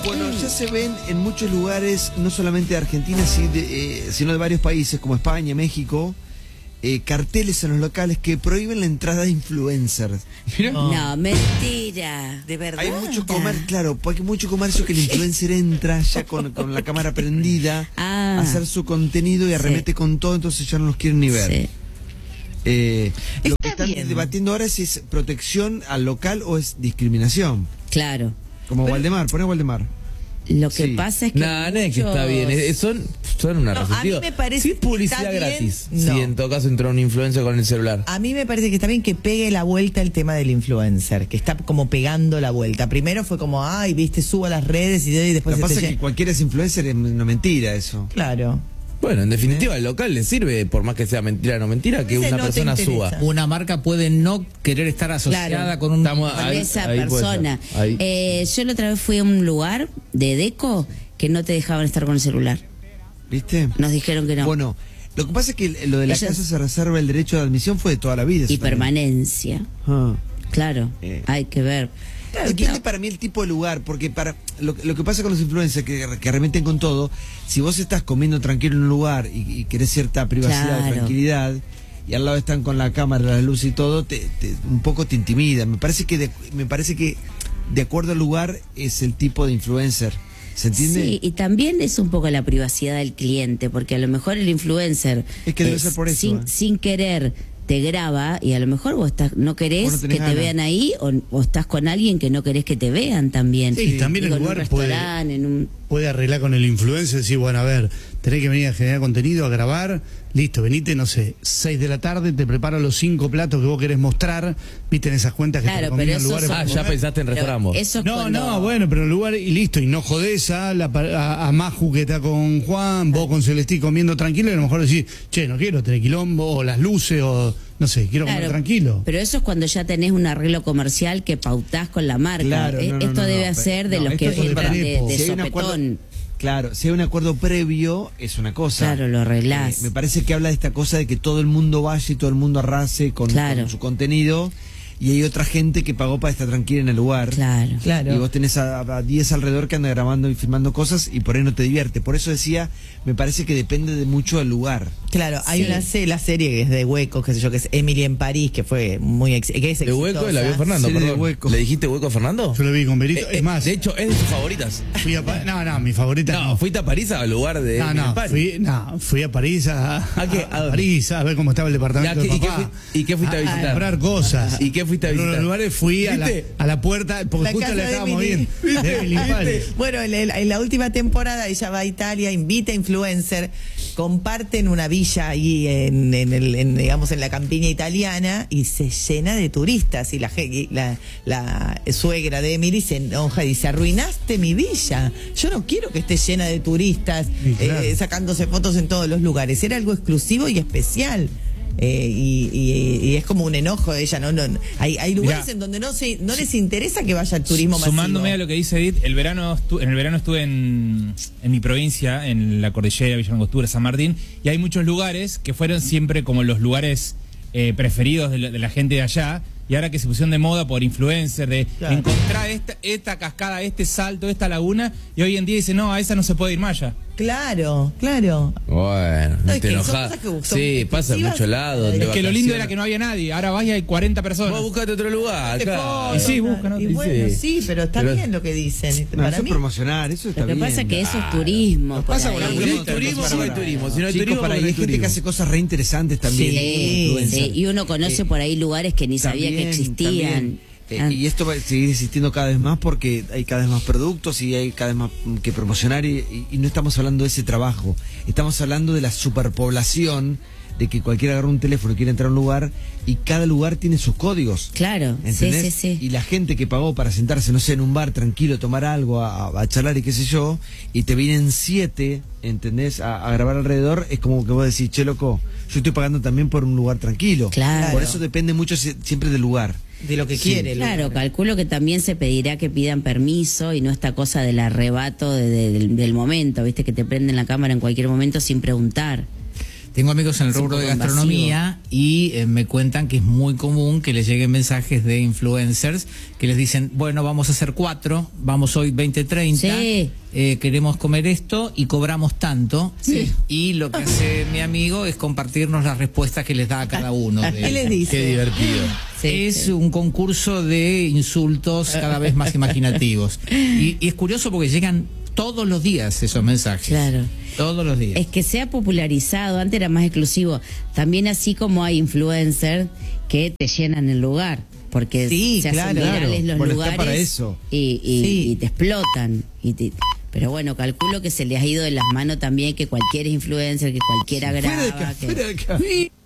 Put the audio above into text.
Bueno, ya se ven en muchos lugares, no solamente de Argentina, sino de varios países como España, México, carteles en los locales que prohíben la entrada de influencers. No, mentira, de verdad. Hay mucho comercio, claro, porque hay mucho comercio que el influencer entra ya con la cámara prendida a hacer su contenido y arremete con todo, entonces ya no los quieren ni ver. Sí. Lo que están debatiendo ahora es si es protección al local o es discriminación. Claro. Como Waldemar, poné Waldemar. Lo que pasa es que no es que está bien, son una resolución. A mí me parece sí, publicidad que está gratis. bien, no. Si en todo caso entró un influencer con el celular. A mí me parece que está bien que pegue la vuelta el tema del influencer, que está como pegando la vuelta. Primero fue como, ay, viste, subo a las redes y después... Lo que pasa es que cualquiera es influencer, es una mentira eso. Claro. Bueno, en definitiva, al local le sirve, por más que sea mentira o no mentira, que una persona suba. Una marca puede no querer estar asociada con esa persona. Yo la otra vez fui a un lugar de Deco que no te dejaban estar con el celular. ¿Viste? Nos dijeron que no. Bueno, lo que pasa es que lo de la casa se reserva el derecho de admisión fue de toda la vida. Y permanencia. Claro, hay que ver. Depende para mí el tipo de lugar, porque para lo que pasa con los influencers que arremeten con todo, si vos estás comiendo tranquilo en un lugar y querés cierta privacidad o tranquilidad, y al lado están con la cámara, la luz y todo, un poco te intimida. Me parece que de acuerdo al lugar es el tipo de influencer. ¿Se entiende? Sí, y también es un poco la privacidad del cliente, porque a lo mejor el influencer es que debe ser por eso, sin querer te graba y a lo mejor vos no querés que te vean ahí o estás con alguien que no querés que te vean también. Sí, también el lugar puede arreglar con el influencer, decir, bueno, a ver, tenés que venir a generar contenido, a grabar, listo, venite, no sé, 6 de la tarde, te preparo los 5 platos que vos querés mostrar, viste en esas cuentas que te recomiendan lugares. Ya pensaste en restaurante. Bueno, pero en lugar, y listo, y no jodés a Maju que está con Juan, vos con Celestí comiendo tranquilo, y a lo mejor decís, che, no quiero tener quilombo, o las luces, o no sé, quiero comer tranquilo. Pero eso es cuando ya tenés un arreglo comercial que pautás con la marca. Esto debe hacer de los que entran de sopetón. Claro, si hay un acuerdo previo, es una cosa. Claro, lo arreglás. Me parece que habla de esta cosa de que todo el mundo vaya y todo el mundo arrase con su contenido. Y hay otra gente que pagó para estar tranquila en el lugar. Claro. Y vos tenés a 10 alrededor que andan grabando y filmando cosas y por ahí no te divierte. Por eso decía, me parece que depende de mucho del lugar. Claro, hay la serie que es de Hueco, qué sé yo, que es Emily en París, que fue muy exitosa. ¿De Hueco? ¿La vio Fernando? ¿Le dijiste Hueco a Fernando? Yo lo vi con Berito. Es más, de hecho, es de sus favoritas. Mi favorita. No, ¿fuiste a París al lugar de fui a París a París a ver cómo estaba el departamento de papá. ¿Y qué fuiste a visitar? A comprar cosas. ¿Y qué fuiste a visitar? En los lugares fui a la puerta, porque justo la estábamos bien. Bueno, en la última temporada ella va a Italia, invita a influencer, comparten una villa ahí digamos en la campiña italiana y se llena de turistas y la suegra de Emily se enoja y dice, arruinaste mi villa, yo no quiero que esté llena de turistas sacándose fotos en todos los lugares, era algo exclusivo y especial. Y es como un enojo de ella, hay lugares en donde no les interesa que vaya el turismo masivo. Sumándome a lo que dice Edith, en el verano estuve en mi provincia, en la cordillera, Villa Langostura, San Martín, y hay muchos lugares que fueron siempre como los lugares preferidos de la gente de allá, y ahora que se pusieron de moda por influencer, de encontrar esta cascada, este salto, esta laguna, y hoy en día dicen, no, a esa no se puede ir más allá. Claro. Bueno, te enojas. Sí, pasa en muchos lados. Es que lo lindo era que no había nadie, ahora vas y hay 40 personas. Vos buscate otro lugar, acá. Y sí, buscan. Sí, pero está bien lo que dicen. Para eso mí, promocionar, eso está bien. Lo que pasa es que eso es turismo. Pasa con el turismo, no hay turismo. Si no hay turismo, hay gente que hace cosas re interesantes también. Sí, y uno conoce por ahí lugares que ni sabía que existían. Y esto va a seguir existiendo cada vez más porque hay cada vez más productos y hay cada vez más que promocionar y no estamos hablando de ese trabajo, estamos hablando de la superpoblación, de que cualquiera agarra un teléfono y quiere entrar a un lugar y cada lugar tiene sus códigos. Claro, ¿entendés? Sí. Y la gente que pagó para sentarse, no sé, en un bar tranquilo, tomar algo, a charlar y qué sé yo, y te vienen 7, ¿entendés? A grabar alrededor, es como que vos decís, che, loco, yo estoy pagando también por un lugar tranquilo. Claro. Por eso depende mucho siempre del lugar. De lo que quiere. Claro, calculo que también se pedirá que pidan permiso y no esta cosa del arrebato del momento, viste, que te prenden la cámara en cualquier momento sin preguntar. Tengo amigos en el rubro de gastronomía y me cuentan que es muy común que les lleguen mensajes de influencers que les dicen, bueno, vamos a hacer 4, vamos hoy 20-30, queremos comer esto y cobramos tanto. Y lo que hace mi amigo es compartirnos las respuestas que les da a cada uno. ¿Qué les dice? Qué divertido. Es un concurso de insultos cada vez más imaginativos. Y es curioso porque llegan todos los días esos mensajes. Claro. Todos los días. Es que se ha popularizado, antes era más exclusivo. También así como hay influencers que te llenan el lugar. Porque se hacen virales los lugares para eso. Y te explotan. Pero bueno, calculo que se les ha ido de las manos también que cualquier influencer, que cualquiera graba. Fuera de acá.